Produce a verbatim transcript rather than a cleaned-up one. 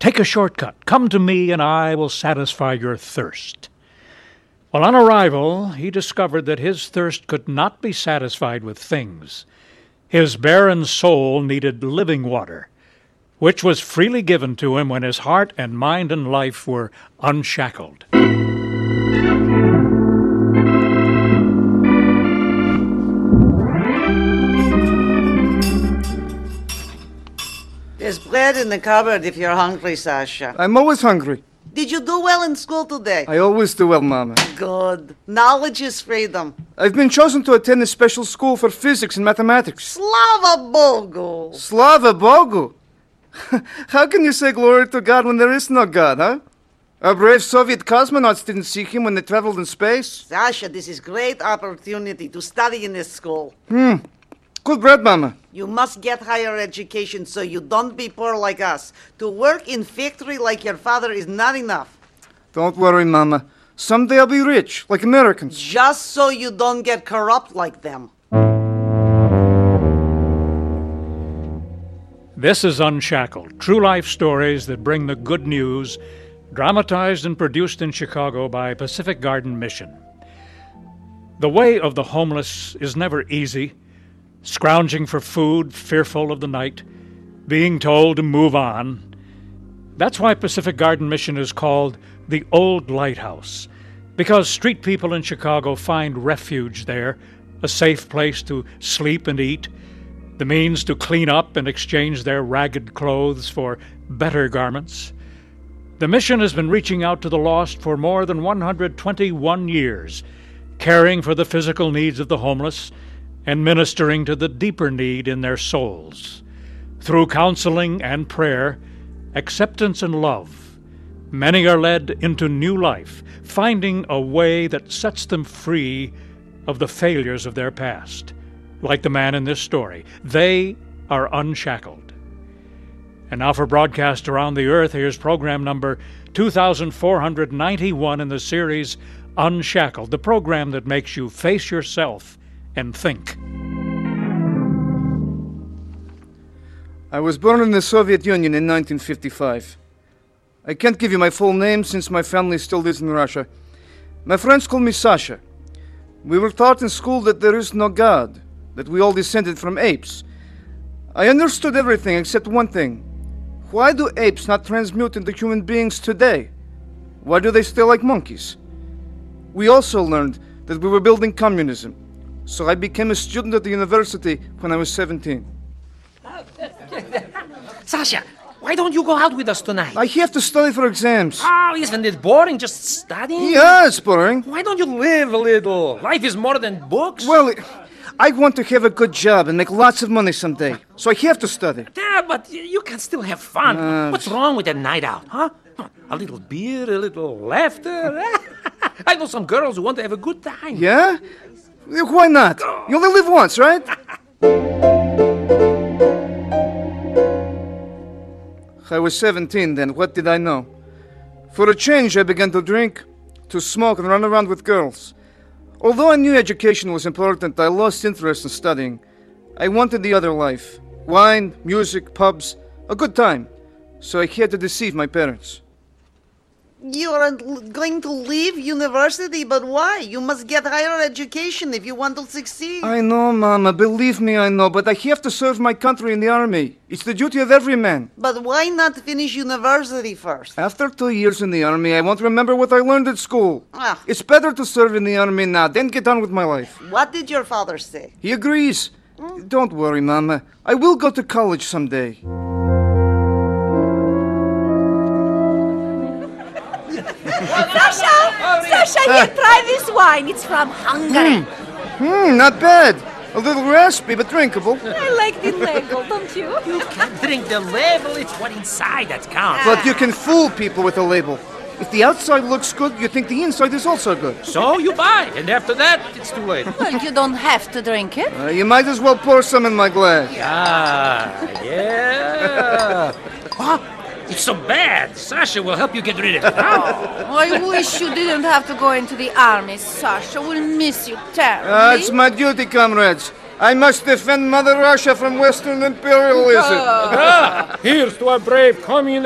Take a shortcut. Come to me, and I will satisfy your thirst. Well, on arrival, he discovered that his thirst could not be satisfied with things. His barren soul needed living water, which was freely given to him when his heart and mind and life were unshackled. There's bread in the cupboard if you're hungry, Sasha. I'm always hungry. Did you do well in school today? I always do well, Mama. Good. Knowledge is freedom. I've been chosen to attend a special school for physics and mathematics. Slava Bogu. Slava Bogu? How can you say glory to God when there is no God, huh? Our brave Soviet cosmonauts didn't seek him when they traveled in space. Sasha, this is great opportunity to study in this school. Hmm. Good bread, Mama. You must get higher education so you don't be poor like us. To work in factory like your father is not enough. Don't worry, Mama. Someday I'll be rich, like Americans. Just so you don't get corrupt like them. This is Unshackled, true life stories that bring the good news, dramatized and produced in Chicago by Pacific Garden Mission. The way of the homeless is never easy. Scrounging for food, fearful of the night, being told to move on. That's why Pacific Garden Mission is called the Old Lighthouse, because street people in Chicago find refuge there, a safe place to sleep and eat, the means to clean up and exchange their ragged clothes for better garments. The mission has been reaching out to the lost for more than one hundred twenty-one years, caring for the physical needs of the homeless and ministering to the deeper need in their souls. Through counseling and prayer, acceptance and love, many are led into new life, finding a way that sets them free of the failures of their past. Like the man in this story, they are unshackled. And now for broadcast around the earth, here's program number two thousand four hundred ninety-one in the series Unshackled, the program that makes you face yourself and think. I was born in the Soviet Union in nineteen fifty-five. I can't give you my full name since my family still lives in Russia. My friends call me Sasha. We were taught in school that there is no God, that we all descended from apes. I understood everything except one thing. Why do apes not transmute into human beings today? Why do they stay like monkeys? We also learned that we were building communism. So I became a student at the university when I was seventeen. Sasha, why don't you go out with us tonight? I have to study for exams. Oh, isn't it boring just studying? Yeah, it's boring. Why don't you live a little? Life is more than books. Well, I want to have a good job and make lots of money someday. So I have to study. Yeah, but you can still have fun. Uh, What's wrong with a night out, huh? A little beer, a little laughter. I know some girls who want to have a good time. Yeah? Why not? You only live once, right? I was seventeen then. What did I know? For a change, I began to drink, to smoke, and run around with girls. Although I knew education was important, I lost interest in studying. I wanted the other life. Wine, music, pubs, a good time. So I had to deceive my parents. You are going to leave university, but why? You must get higher education if you want to succeed. I know, Mama. Believe me, I know. But I have to serve my country in the army. It's the duty of every man. But why not finish university first? After two years in the army, I won't remember what I learned at school. Ah. It's better to serve in the army now, then get on with my life. What did your father say? He agrees. Hmm? Don't worry, Mama. I will go to college someday. Sasha! Sasha, here, try this wine. It's from Hungary. Hmm, not bad. A little raspy, but drinkable. I like the label, don't you? You can't drink the label. It's what inside that counts. But you can fool people with a label. If the outside looks good, you think the inside is also good. So you buy, and after that, it's too late. Well, you don't have to drink it. Uh, you might as well pour some in my glass. Ah, yeah. Huh? It's so bad. Sasha will help you get rid of it. Huh? Oh, I wish you didn't have to go into the army, Sasha. We'll miss you terribly. Uh, it's my duty, comrades. I must defend Mother Russia from Western imperialism. Ah, here's to our brave communist.